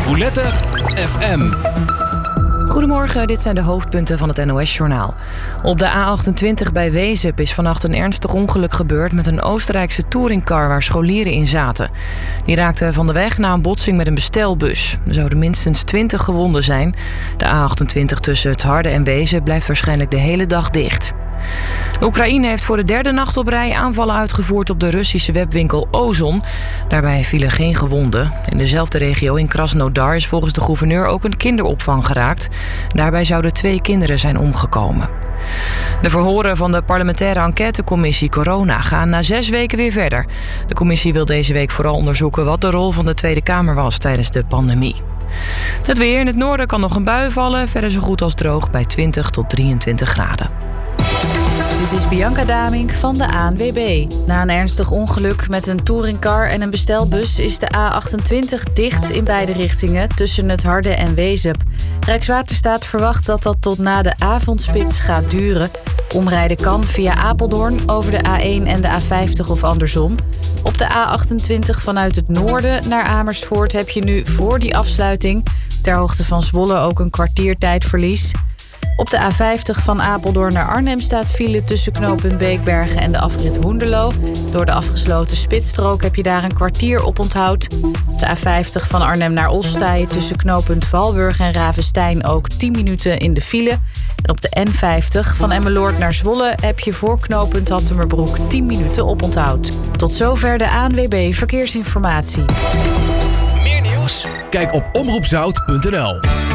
Roulette FM. Goedemorgen, dit zijn de hoofdpunten van het NOS-journaal. Op de A28 bij Wezep is vannacht een ernstig ongeluk gebeurd met een Oostenrijkse touringcar waar scholieren in zaten. Die raakten van de weg na een botsing met een bestelbus. Er zouden minstens 20 gewonden zijn. De A28 tussen het Harde en Wezep blijft waarschijnlijk de hele dag dicht. Oekraïne heeft voor de derde nacht op rij aanvallen uitgevoerd op de Russische webwinkel Ozon. Daarbij vielen geen gewonden. In dezelfde regio in Krasnodar is volgens de gouverneur ook een kinderopvang geraakt. Daarbij zouden 2 kinderen zijn omgekomen. De verhoren van de parlementaire enquêtecommissie Corona gaan na 6 weken weer verder. De commissie wil deze week vooral onderzoeken wat de rol van de Tweede Kamer was tijdens de pandemie. Het weer in het noorden kan nog een bui vallen. Verder zo goed als droog bij 20 tot 23 graden. Dit is Bianca Damink van de ANWB. Na een ernstig ongeluk met een touringcar en een bestelbus is de A28 dicht in beide richtingen tussen het Harde en Wezep. Rijkswaterstaat verwacht dat dat tot na de avondspits gaat duren. Omrijden kan via Apeldoorn over de A1 en de A50 of andersom. Op de A28 vanuit het noorden naar Amersfoort heb je nu voor die afsluiting ter hoogte van Zwolle ook een kwartiertijdverlies. Op de A50 van Apeldoorn naar Arnhem staat file tussen knooppunt Beekbergen en de afrit Hoenderloo. Door de afgesloten spitsstrook heb je daar een kwartier op onthoud. Op de A50 van Arnhem naar Os sta je tussen knooppunt Valburg en Ravenstein ook 10 minuten in de file. En op de N50 van Emmeloord naar Zwolle heb je voor knooppunt Hattemerbroek 10 minuten op onthoud. Tot zover de ANWB Verkeersinformatie. Meer nieuws? Kijk op omroepzout.nl.